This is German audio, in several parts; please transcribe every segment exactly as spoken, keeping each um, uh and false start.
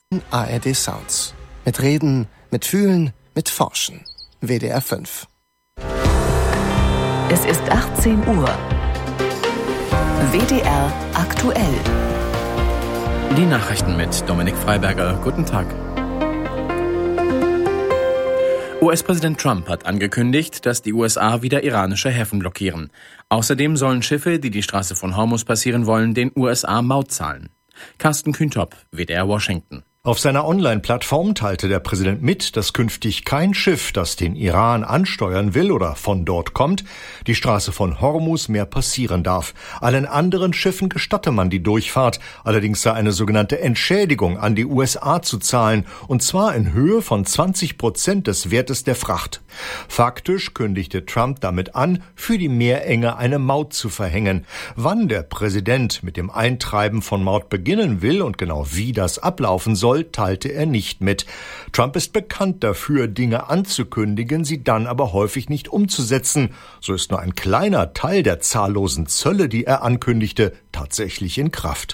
A R D Sounds. Mit Reden, mit Fühlen, mit Forschen. W D R fünf. Es ist achtzehn Uhr. W D R aktuell. Die Nachrichten mit Dominik Freiberger. Guten Tag. U S-Präsident Trump hat angekündigt, dass die U S A wieder iranische Häfen blockieren. Außerdem sollen Schiffe, die die Straße von Hormuz passieren wollen, den U S A Maut zahlen. Carsten Kühntop, W D R Washington. Auf seiner Online-Plattform teilte der Präsident mit, dass künftig kein Schiff, das den Iran ansteuern will oder von dort kommt, die Straße von Hormuz mehr passieren darf. Allen anderen Schiffen gestatte man die Durchfahrt, allerdings sei eine sogenannte Entschädigung an die U S A zu zahlen, und zwar in Höhe von zwanzig Prozent des Wertes der Fracht. Faktisch kündigte Trump damit an, für die Meerenge eine Maut zu verhängen. Wann der Präsident mit dem Eintreiben von Maut beginnen will und genau wie das ablaufen soll, teilte er nicht mit. Trump ist bekannt dafür, Dinge anzukündigen, sie dann aber häufig nicht umzusetzen. So ist nur ein kleiner Teil der zahllosen Zölle, die er ankündigte, tatsächlich in Kraft.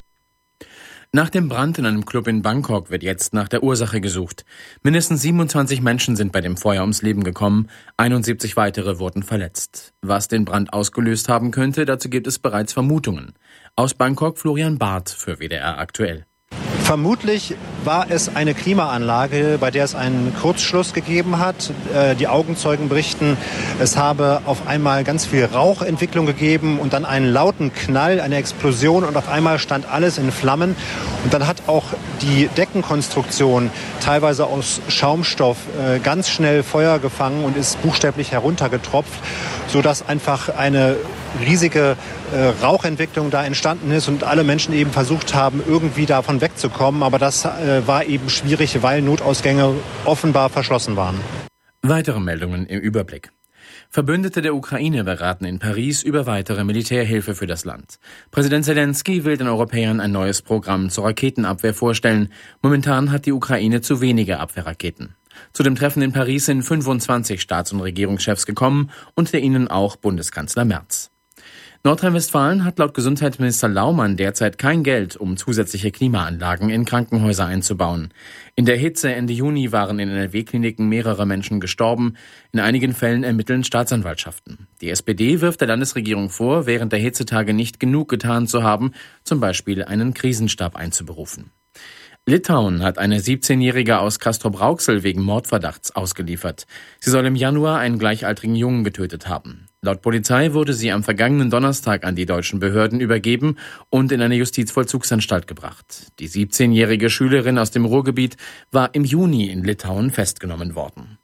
Nach dem Brand in einem Club in Bangkok wird jetzt nach der Ursache gesucht. Mindestens siebenundzwanzig Menschen sind bei dem Feuer ums Leben gekommen, einundsiebzig weitere wurden verletzt. Was den Brand ausgelöst haben könnte, dazu gibt es bereits Vermutungen. Aus Bangkok Florian Barth für W D R aktuell. Vermutlich war es eine Klimaanlage, bei der es einen Kurzschluss gegeben hat. Die Augenzeugen berichten, es habe auf einmal ganz viel Rauchentwicklung gegeben und dann einen lauten Knall, eine Explosion, und auf einmal stand alles in Flammen. Und dann hat auch die Deckenkonstruktion, teilweise aus Schaumstoff, ganz schnell Feuer gefangen und ist buchstäblich heruntergetropft, sodass einfach eine riesige äh, Rauchentwicklung da entstanden ist und alle Menschen eben versucht haben, irgendwie davon wegzukommen. Aber das äh, war eben schwierig, weil Notausgänge offenbar verschlossen waren. Weitere Meldungen im Überblick. Verbündete der Ukraine beraten in Paris über weitere Militärhilfe für das Land. Präsident Zelensky will den Europäern ein neues Programm zur Raketenabwehr vorstellen. Momentan hat die Ukraine zu wenige Abwehrraketen. Zu dem Treffen in Paris sind fünfundzwanzig Staats- und Regierungschefs gekommen, unter ihnen auch Bundeskanzler Merz. Nordrhein-Westfalen hat laut Gesundheitsminister Laumann derzeit kein Geld, um zusätzliche Klimaanlagen in Krankenhäuser einzubauen. In der Hitze Ende Juni waren in N R W-Kliniken mehrere Menschen gestorben. In einigen Fällen ermitteln Staatsanwaltschaften. Die S P D wirft der Landesregierung vor, während der Hitzetage nicht genug getan zu haben, zum Beispiel einen Krisenstab einzuberufen. Litauen hat eine siebzehnjährige aus Castrop-Rauxel wegen Mordverdachts ausgeliefert. Sie soll im Januar einen gleichaltrigen Jungen getötet haben. Laut Polizei wurde sie am vergangenen Donnerstag an die deutschen Behörden übergeben und in eine Justizvollzugsanstalt gebracht. Die siebzehnjährige Schülerin aus dem Ruhrgebiet war im Juni in Litauen festgenommen worden.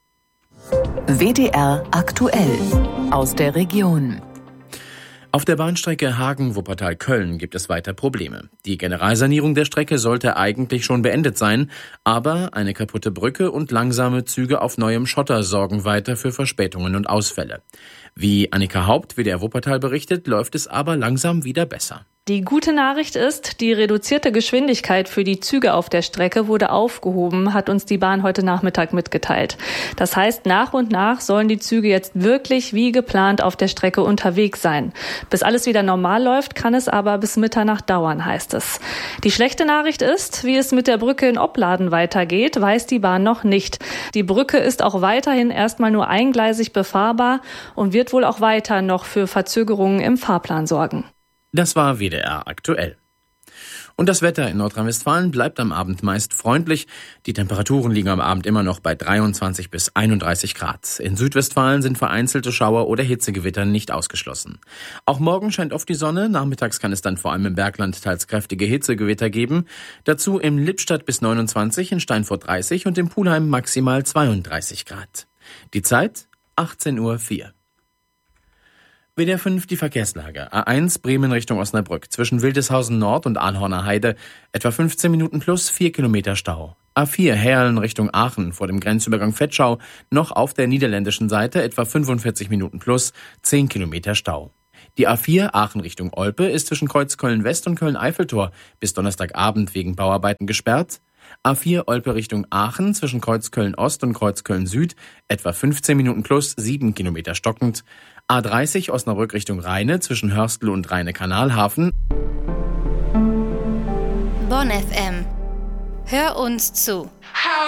W D R aktuell aus der Region. Auf der Bahnstrecke Hagen-Wuppertal-Köln gibt es weiter Probleme. Die Generalsanierung der Strecke sollte eigentlich schon beendet sein, aber eine kaputte Brücke und langsame Züge auf neuem Schotter sorgen weiter für Verspätungen und Ausfälle. Wie Annika Haupt, W D R Wuppertal berichtet, läuft es aber langsam wieder besser. Die gute Nachricht ist, die reduzierte Geschwindigkeit für die Züge auf der Strecke wurde aufgehoben, hat uns die Bahn heute Nachmittag mitgeteilt. Das heißt, nach und nach sollen die Züge jetzt wirklich wie geplant auf der Strecke unterwegs sein. Bis alles wieder normal läuft, kann es aber bis Mitternacht dauern, heißt es. Die schlechte Nachricht ist, wie es mit der Brücke in Opladen weitergeht, weiß die Bahn noch nicht. Die Brücke ist auch weiterhin erstmal nur eingleisig befahrbar und wird wohl auch weiter noch für Verzögerungen im Fahrplan sorgen. Das war W D R aktuell. Und das Wetter in Nordrhein-Westfalen bleibt am Abend meist freundlich. Die Temperaturen liegen am Abend immer noch bei dreiundzwanzig bis einunddreißig Grad. In Südwestfalen sind vereinzelte Schauer oder Hitzegewitter nicht ausgeschlossen. Auch morgen scheint oft die Sonne. Nachmittags kann es dann vor allem im Bergland teils kräftige Hitzegewitter geben. Dazu im Lippstadt bis neunundzwanzig, in Steinfurt dreißig und im Pulheim maximal zweiunddreißig Grad. Die Zeit achtzehn Uhr vier. W D R fünf die Verkehrslage. A eins Bremen Richtung Osnabrück. Zwischen Wildeshausen Nord und Ahlhorner Heide. Etwa fünfzehn Minuten plus vier Kilometer Stau. A vier Herlen Richtung Aachen vor dem Grenzübergang Vetschau. Noch auf der niederländischen Seite etwa fünfundvierzig Minuten plus zehn Kilometer Stau. Die A vier Aachen Richtung Olpe ist zwischen Kreuz Köln-West und Köln-Eiffeltor bis Donnerstagabend wegen Bauarbeiten gesperrt. A vier Olpe Richtung Aachen zwischen Kreuz Köln-Ost und Kreuz Köln-Süd etwa fünfzehn Minuten plus sieben Kilometer stockend. A dreißig Osnabrück Richtung Rheine zwischen Hörstel und Rheine-Kanalhafen. Bonn F M. Hör uns zu.